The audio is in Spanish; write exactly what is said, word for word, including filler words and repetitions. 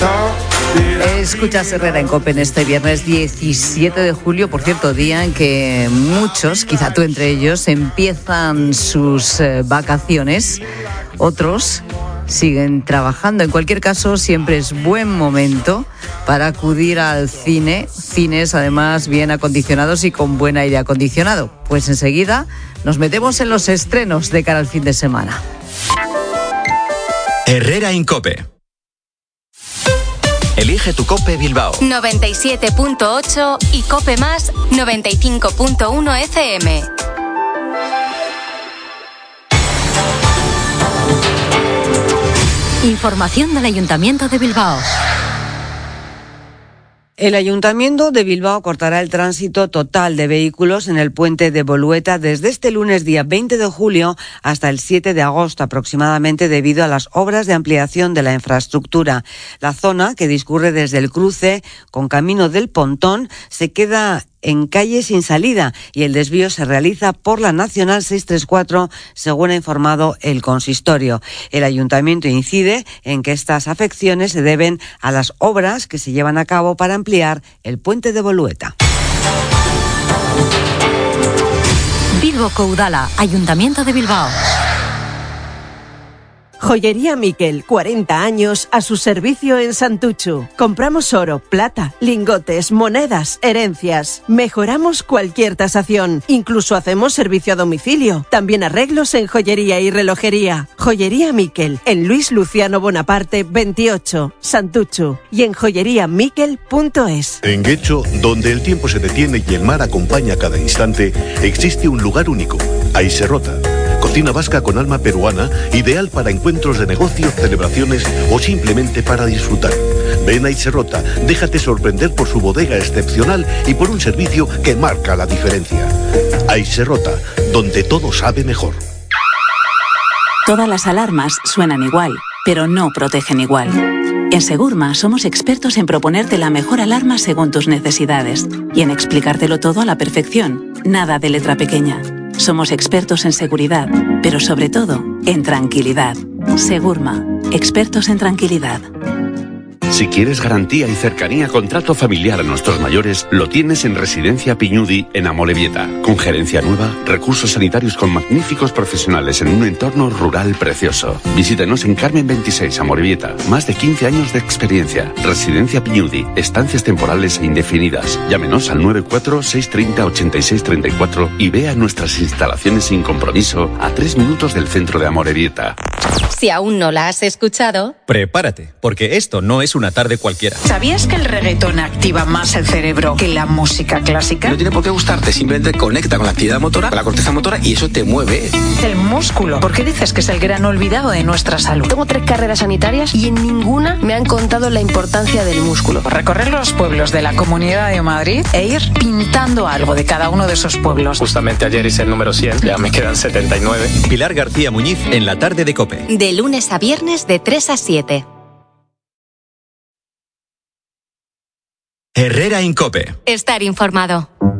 Escuchas Herrera en COPE en este viernes diecisiete de julio, por cierto, día en que muchos, quizá tú entre ellos, empiezan sus eh, vacaciones, otros siguen trabajando. En cualquier caso, siempre es buen momento para acudir al cine, cines además bien acondicionados y con buen aire acondicionado. Pues enseguida nos metemos en los estrenos de cara al fin de semana. Herrera en COPE. Elige tu COPE Bilbao noventa y siete punto ocho y COPE Más noventa y cinco punto uno F M. Información del Ayuntamiento de Bilbao. El Ayuntamiento de Bilbao cortará el tránsito total de vehículos en el puente de Bolueta desde este lunes día veinte de julio hasta el siete de agosto aproximadamente, debido a las obras de ampliación de la infraestructura. La zona, que discurre desde el cruce con Camino del Pontón, se queda en calle sin salida y el desvío se realiza por la Nacional seiscientos treinta y cuatro, según ha informado el consistorio. El ayuntamiento incide en que estas afecciones se deben a las obras que se llevan a cabo para ampliar el puente de Bolueta. Bilbo Koudala, Ayuntamiento de Bilbao. Joyería Miquel, cuarenta años a su servicio en Santuchu. Compramos oro, plata, lingotes, monedas, herencias. Mejoramos cualquier tasación. Incluso hacemos servicio a domicilio. También arreglos en joyería y relojería. Joyería Miquel, en Luis Luciano Bonaparte veintiocho, Santuchu. Y en joyería miquel punto es. En Guecho, donde el tiempo se detiene y el mar acompaña cada instante, existe un lugar único, Aiserrota. Cocina vasca con alma peruana, ideal para encuentros de negocios, celebraciones o simplemente para disfrutar. Ven a Aiserrota, déjate sorprender por su bodega excepcional y por un servicio que marca la diferencia. Aiserrota, donde todo sabe mejor. Todas las alarmas suenan igual, pero no protegen igual. En Segurma somos expertos en proponerte la mejor alarma según tus necesidades y en explicártelo todo a la perfección, nada de letra pequeña. Somos expertos en seguridad, pero sobre todo en tranquilidad. Segurma, expertos en tranquilidad. Si quieres garantía y cercanía con trato familiar a nuestros mayores, lo tienes en Residencia Piñudi en Amorebieta, con gerencia nueva, recursos sanitarios con magníficos profesionales en un entorno rural precioso. Visítenos en Carmen veintiséis, Amorebieta. Más de quince años de experiencia. Residencia Piñudi, estancias temporales e indefinidas. Llámenos al nueve cuatro seis tres cero ocho seis tres cuatro y vea nuestras instalaciones sin compromiso a tres minutos del centro de Amorebieta. Si aún no la has escuchado, prepárate, porque esto no es una tarde cualquiera. ¿Sabías que el reggaetón activa más el cerebro que la música clásica? No tiene por qué gustarte, simplemente conecta con la actividad motora, con la corteza motora, y eso te mueve. El músculo. ¿Por qué dices que es el gran olvidado de nuestra salud? Tengo tres carreras sanitarias y en ninguna me han contado la importancia del músculo. Recorrer los pueblos de la Comunidad de Madrid e ir pintando algo de cada uno de esos pueblos. Justamente ayer hice el número cien, ya me quedan setenta y nueve. Pilar García Muñiz en la tarde de COPE. De lunes a viernes de tres a siete. Herrera en COPE. Estar informado.